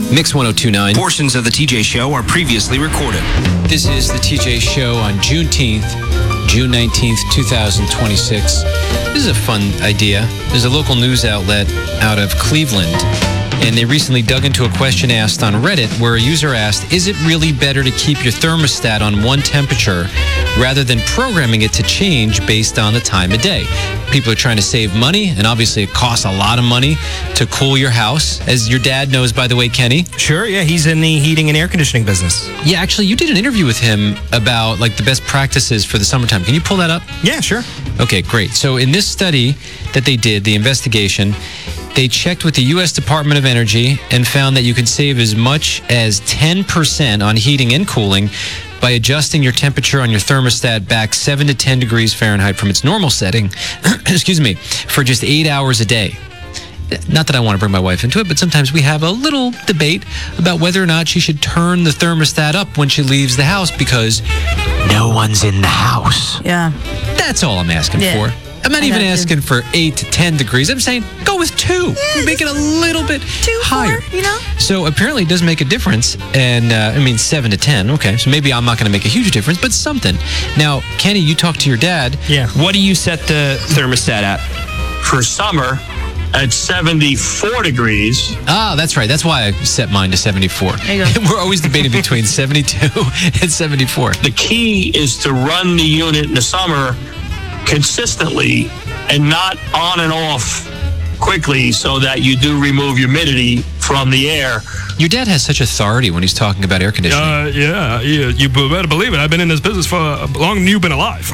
Mix 102.9. Portions of the TJ Show are previously recorded. This is the TJ Show on Juneteenth, June 19th, 2026. This is a fun idea. There's a local news outlet out of Cleveland, and they recently dug into a question asked on Reddit where a user asked, is it really better to keep your thermostat on one temperature rather than programming it to change based on the time of day? People are trying to save money, and obviously it costs a lot of money to cool your house. As your dad knows, by the way, Kenny. Sure, yeah, he's in the heating and air conditioning business. Yeah, actually, you did an interview with him about like the best practices for the summertime. Can you pull that up? Yeah, sure. Okay, great. So in this study that they did, the investigation, they checked with the U.S. Department of Energy and found that you could save as much as 10% on heating and cooling by adjusting your temperature on your thermostat back 7 to 10 degrees Fahrenheit from its normal setting, excuse me, for just 8 hours a day. Not that I want to bring my wife into it, but sometimes we have a little debate about whether or not she should turn the thermostat up when she leaves the house because no one's in the house. Yeah. That's all I'm asking for. I'm not even asking for 8 to 10 degrees. I'm saying go with 2. Yeah, make it a little bit higher. 4, you know? So apparently it does make a difference. And 7 to 10. Okay. So maybe I'm not going to make a huge difference, but something. Now, Kenny, you talked to your dad. Yeah. What do you set the thermostat at? For summer, at 74 degrees. Ah, that's right. That's why I set mine to 74. There you go. We're always debating between 72 and 74. The key is to run the unit in the summer consistently and not on and off quickly so that you do remove humidity from the air. Your dad has such authority when he's talking about air conditioning. You better believe it. I've been in this business for longer than you've been alive.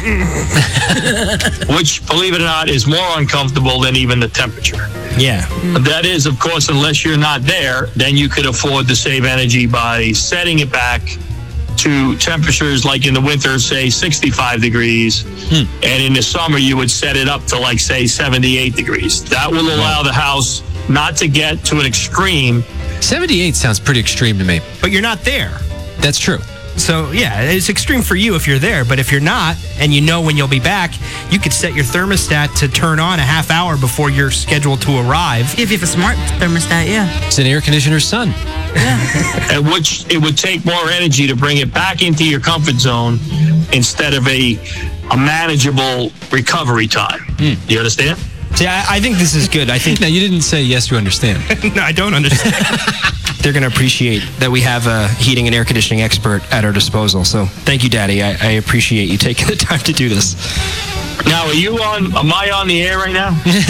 Which, believe it or not, is more uncomfortable than even the temperature. Yeah. That is, of course, unless you're not there, then you could afford to save energy by setting it back to temperatures like in the winter, say 65 degrees. And in the summer, you would set it up to like, say, 78 degrees. That will allow the house not to get to an extreme. 78 sounds pretty extreme to me. But you're not there. That's true. So, yeah, it's extreme for you if you're there. But if you're not, and you know when you'll be back, you could set your thermostat to turn on a half hour before you're scheduled to arrive. If you have a smart thermostat, yeah. It's an air conditioner's son. At which it would take more energy to bring it back into your comfort zone instead of a manageable recovery time. You understand? See, I think this is good. I think. Now, you didn't say yes, you understand. No, I don't understand. They're going to appreciate that we have a heating and air conditioning expert at our disposal. So thank you, Daddy. I appreciate you taking the time to do this. Now, am I on the air right now?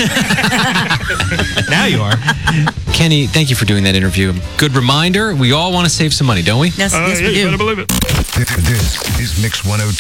Now you are. Kenny, thank you for doing that interview. Good reminder. We all want to save some money, don't we? Yes, yes, we You do. better believe it. This is Mix 102.